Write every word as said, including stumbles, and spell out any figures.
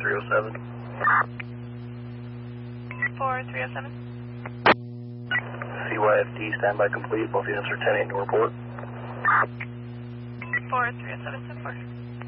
three oh seven. four three oh seven. C Y F D, standby complete. Both units are ten eight to report. four three oh seven, ten four.